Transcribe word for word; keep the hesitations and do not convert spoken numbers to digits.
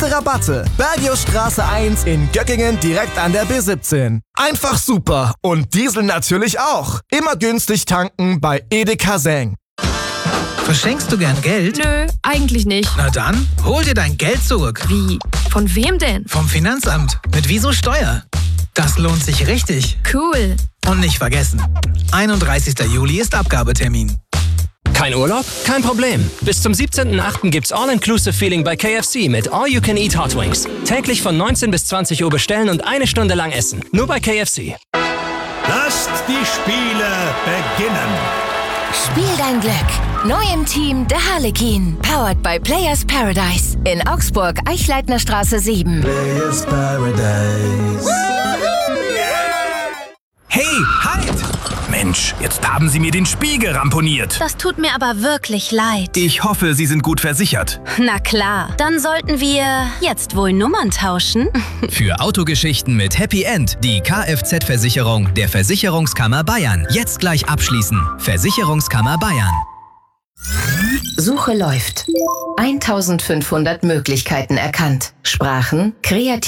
Tolle Rabatte. Bergiusstraße eins in Göttingen direkt an der B siebzehn. Einfach super. Und Diesel natürlich auch. Immer günstig tanken bei Edeka Seng. Verschenkst du gern Geld? Nö, eigentlich nicht. Na dann, hol dir dein Geld zurück. Wie? Von wem denn? Vom Finanzamt. Mit Wieso Steuer. Das lohnt sich richtig. Cool. Und nicht vergessen, einunddreißigster Juli ist Abgabetermin. Kein Urlaub? Kein Problem. Bis zum siebzehnten achten gibt's All-Inclusive-Feeling bei K F C mit All-You-Can-Eat Hot Wings. Täglich von neunzehn bis zwanzig Uhr bestellen und eine Stunde lang essen. Nur bei K F C. Lasst die Spiele beginnen. Spiel dein Glück. Neu im Team der Harlekin. Powered by Players Paradise. In Augsburg, Eichleitner Straße sieben. Players Paradise. Hey, halt! Mensch, jetzt haben Sie mir den Spiegel ramponiert. Das tut mir aber wirklich leid. Ich hoffe, Sie sind gut versichert. Na klar, dann sollten wir jetzt wohl Nummern tauschen. Für Autogeschichten mit Happy End die Kfz-Versicherung der Versicherungskammer Bayern. Jetzt gleich abschließen. Versicherungskammer Bayern. Suche läuft. eintausendfünfhundert Möglichkeiten erkannt. Sprachen, kreativ.